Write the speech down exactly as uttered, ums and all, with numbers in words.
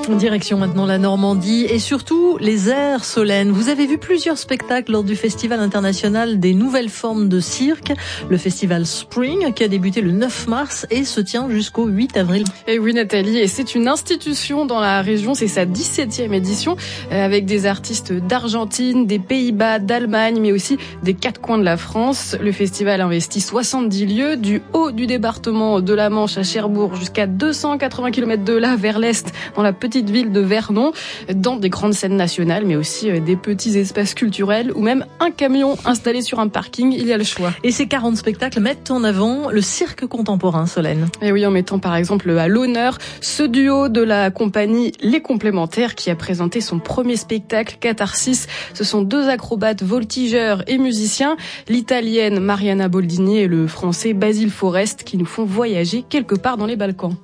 Direction maintenant la Normandie et surtout les airs Solène. Vous avez vu plusieurs spectacles lors du Festival international des nouvelles formes de cirque, le festival Spring qui a débuté le neuf mars et se tient jusqu'au huit avril. Et oui Nathalie, et c'est une institution dans la région, c'est sa dix-septième édition avec des artistes d'Argentine, des Pays-Bas, d'Allemagne mais aussi des quatre coins de la France. Le festival investit soixante-dix lieux du haut du département de la Manche à Cherbourg jusqu'à deux cent quatre-vingts kilomètres de là vers l'est dans la petite ville de Vernon, dans des grandes scènes nationales, mais aussi des petits espaces culturels ou même un camion installé sur un parking, il y a le choix. Et ces quarante spectacles mettent en avant le cirque contemporain, Solène. Et oui, en mettant par exemple à l'honneur ce duo de la compagnie Les Complémentaires qui a présenté son premier spectacle, Catharsis. Ce sont deux acrobates, voltigeurs et musiciens, l'italienne Mariana Boldini et le français Basile Forest qui nous font voyager quelque part dans les Balkans.